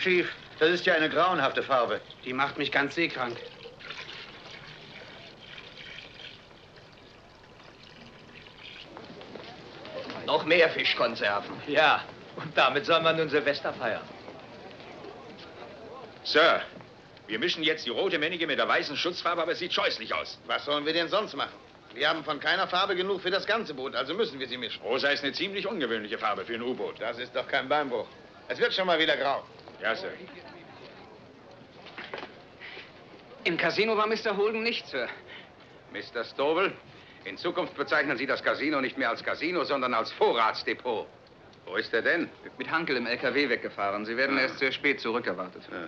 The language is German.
Chief, das ist ja eine grauenhafte Farbe. Die macht mich ganz seekrank. Noch mehr Fischkonserven. Ja, und damit soll man nun Silvester feiern. Sir, wir mischen jetzt die rote Männige mit der weißen Schutzfarbe, aber es sieht scheußlich aus. Was sollen wir denn sonst machen? Wir haben von keiner Farbe genug für das ganze Boot, also müssen wir sie mischen. Rosa ist eine ziemlich ungewöhnliche Farbe für ein U-Boot. Das ist doch kein Beinbruch. Es wird schon mal wieder grau. Ja, Sir. Im Casino war Mr. Holden nicht, Sir. Mr. Stovall, in Zukunft bezeichnen Sie das Casino nicht mehr als Casino, sondern als Vorratsdepot. Wo ist er denn? Mit Hankel im LKW weggefahren. Sie werden erst sehr spät zurückerwartet. Ja.